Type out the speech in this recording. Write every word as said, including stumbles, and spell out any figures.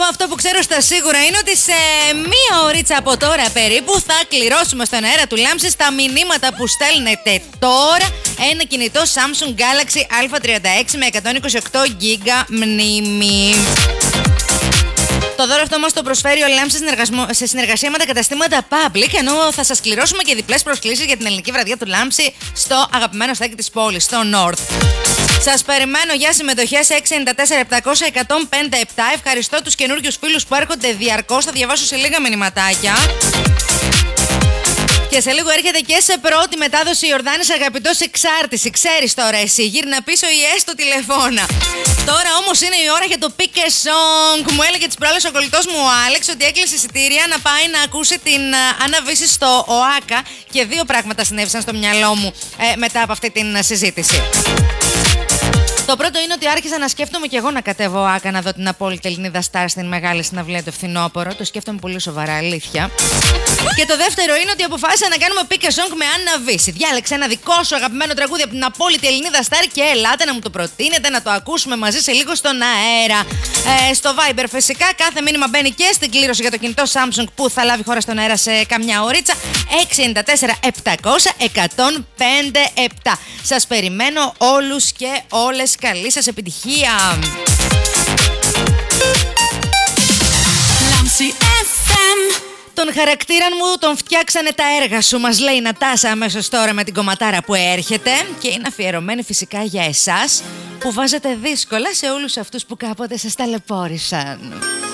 Εγώ αυτό που ξέρω στα σίγουρα είναι ότι σε μία ωρίτσα από τώρα περίπου θα κληρώσουμε στον αέρα του Λάμψης τα μηνύματα που στέλνετε τώρα. Ένα κινητό Samsung Galaxy Α τριάντα έξι με εκατόν είκοσι οκτώ τζι μπι μνήμη. Το δώρο αυτό μας το προσφέρει ο Λάμψης σε συνεργασία με τα καταστήματα Public, ενώ θα σας κληρώσουμε και διπλές προσκλήσεις για την ελληνική βραδιά του Λάμψη στο αγαπημένο στέκι της πόλης, στο North. Σας περιμένω για συμμετοχές έξι εννιά τέσσερα επτακόσια εκατόν πενήντα επτά. Ευχαριστώ τους καινούριους φίλους που έρχονται διαρκώς. Θα διαβάσω σε λίγα μηνυματάκια. Και σε λίγο έρχεται και σε πρώτη μετάδοση Ιορδάνης αγαπητός εξάρτηση. Ξέρεις τώρα εσύ, γύρνα πίσω ή έστω τηλεφώνα. Τώρα όμως είναι η ώρα για το Pick a Song. Μου έλεγε τις προάλλες ο κολλητός μου ο Άλεξ ότι έκλεισε εισιτήρια να πάει να ακούσει την Άννα Βύση στο ΟΑΚΑ. Και δύο πράγματα συνέβησαν στο μυαλό μου ε, μετά από αυτή την συζήτηση. Το πρώτο είναι ότι άρχισα να σκέφτομαι και εγώ να κατέβω ΟΑΚΑ να δω την απόλυτη Ελληνίδα Σταρ στην μεγάλη συναυλία το φθινόπωρο. Το σκέφτομαι πολύ σοβαρά, αλήθεια. Και το δεύτερο είναι ότι αποφάσισα να κάνουμε Pick a Song με Άννα Βύση. Διάλεξε ένα δικό σου αγαπημένο τραγούδι από την απόλυτη Ελληνίδα Σταρ και ελάτε να μου το προτείνετε, να το ακούσουμε μαζί σε λίγο στον αέρα. Ε, στο Viber φυσικά κάθε μήνυμα μπαίνει και στην κλήρωση για το κινητό Samsung που θα λάβει χώρα στον αέρα σε καμιά ωρίτσα. έξι εννιά τέσσερα επτακόσια εκατόν πενήντα επτά. Σας περιμένω όλους και όλες. Καλή σας επιτυχία! Λάμψη εφ εμ. Τον χαρακτήρα μου τον φτιάξανε τα έργα σου, μας λέει η Νατάσα αμέσως τώρα με την κομματάρα που έρχεται. Και είναι αφιερωμένη φυσικά για εσάς που βάζετε δύσκολα σε όλους αυτούς που κάποτε σας ταλαιπώρησαν.